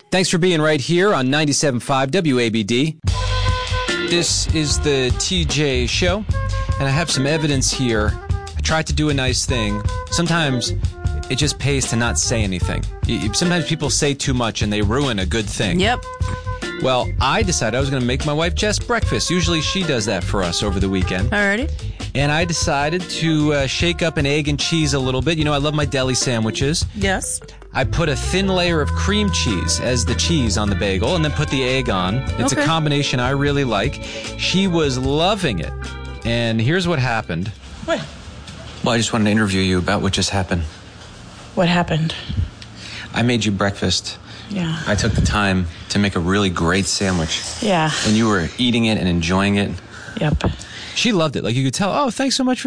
Thanks for being right here on 97.5 WABD. This is the TJ Show, and I have some evidence here. I tried to do a nice thing. Sometimes it just pays to not say anything. Sometimes people say too much and they ruin a good thing. Yep. Well, I decided I was going to make my wife Jess breakfast. Usually she does that for us over the weekend. Alrighty. And I decided to shake up an egg and cheese a little bit. You know, I love my deli sandwiches. Yes. I put a thin layer of cream cheese as the cheese on the bagel and then put the egg on. It's a combination I really like. She was loving it. And here's what happened. What? Well, I just wanted to interview you about what just happened. What happened? I made you breakfast. Yeah. I took the time to make a really great sandwich. Yeah. And you were eating it and enjoying it. Yep. She loved it. Like, you could tell, oh, thanks so much for